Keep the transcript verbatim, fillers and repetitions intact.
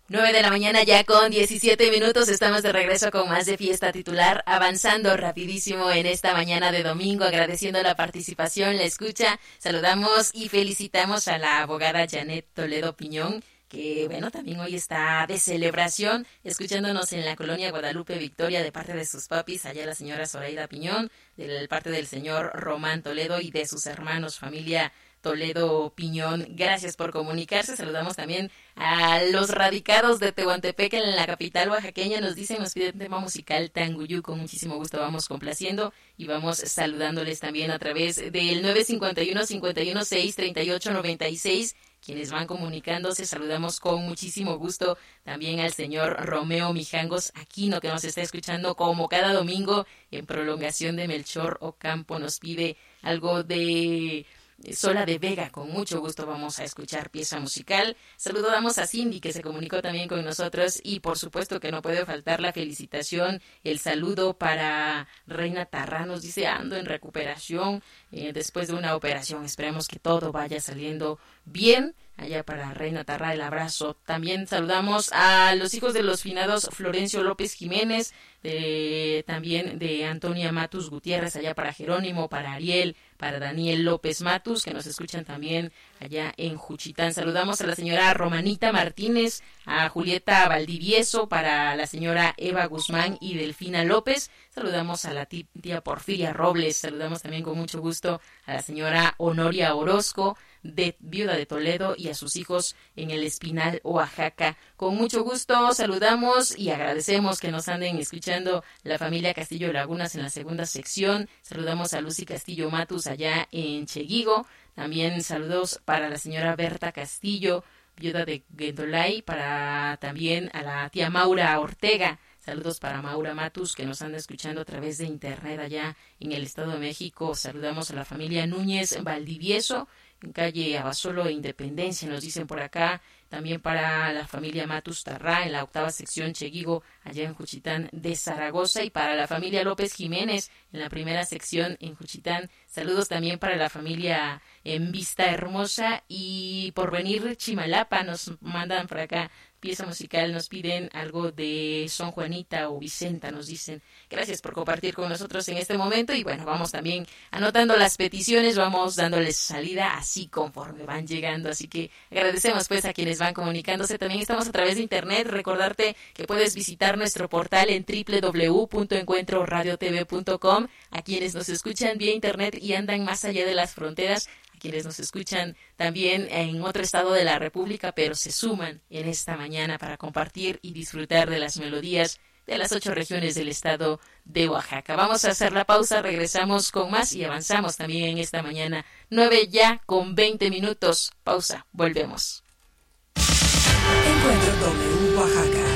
nueve de la mañana ya con diecisiete minutos, estamos de regreso con más de Fiesta Titular, avanzando rapidísimo en esta mañana de domingo, agradeciendo la participación, la escucha. Saludamos y felicitamos a la abogada Janet Toledo Piñón, que bueno, también hoy está de celebración, escuchándonos en la colonia Guadalupe Victoria de parte de sus papis, allá la señora Zoraida Piñón, de parte del señor Román Toledo y de sus hermanos, familia Toledo Piñón. Gracias por comunicarse. Saludamos también a los radicados de Tehuantepec en la capital oaxaqueña. Nos dicen, nos piden tema musical Tanguyú. Con muchísimo gusto vamos complaciendo y vamos saludándoles también a través del nueve cinco uno, cinco uno seis, tres ocho nueve seis. Quienes van comunicándose, saludamos con muchísimo gusto también al señor Romeo Mijangos Aquino, que nos está escuchando como cada domingo en prolongación de Melchor Ocampo. Nos pide algo de Sola de Vega. Con mucho gusto vamos a escuchar pieza musical. Saludamos a Cindy, que se comunicó también con nosotros, y por supuesto que no puede faltar la felicitación, el saludo para Reina Tarrá. Nos dice, ando en recuperación eh, después de una operación. Esperemos que todo vaya saliendo bien. Allá para Reina Tarrá, el abrazo. También saludamos a los hijos de los finados Florencio López Jiménez, de, también de Antonia Matus Gutiérrez, allá para Jerónimo, para Ariel, para Daniel López Matus, que nos escuchan también allá en Juchitán. Saludamos a la señora Romanita Martínez, a Julieta Valdivieso, para la señora Eva Guzmán y Delfina López. Saludamos a la tía Porfiria Robles. Saludamos también con mucho gusto a la señora Honoria Orozco, de viuda de Toledo, y a sus hijos en el Espinal, Oaxaca. Con mucho gusto saludamos y agradecemos que nos anden escuchando la familia Castillo Lagunas en la segunda sección. Saludamos a Lucy Castillo Matus allá en Cheguigo. También saludos para la señora Berta Castillo, viuda de Guendolay, para también a la tía Maura Ortega. Saludos para Maura Matus, que nos anda escuchando a través de internet allá en el Estado de México. Saludamos a la familia Núñez Valdivieso, en calle Abasolo e Independencia, nos dicen por acá. También para la familia Matus Tarrá, en la octava sección Cheguigo, allá en Juchitán de Zaragoza. Y para la familia López Jiménez, en la primera sección en Juchitán. Saludos también para la familia en Vista Hermosa y Porvenir Chimalapa. Nos mandan por acá pieza musical, nos piden algo de Son Juanita o Vicenta, nos dicen. Gracias por compartir con nosotros en este momento, y bueno, vamos también anotando las peticiones, vamos dándoles salida así conforme van llegando, así que agradecemos pues a quienes van comunicándose. También estamos a través de internet. Recordarte que puedes visitar nuestro portal en doble u doble u doble u punto encuentro radio t v punto com. A quienes nos escuchan vía internet y andan más allá de las fronteras, quienes nos escuchan también en otro estado de la República, pero se suman en esta mañana para compartir y disfrutar de las melodías de las ocho regiones del estado de Oaxaca. Vamos a hacer la pausa, regresamos con más y avanzamos también en esta mañana. nueve ya con veinte minutos. Pausa, volvemos. Encuentro W Oaxaca.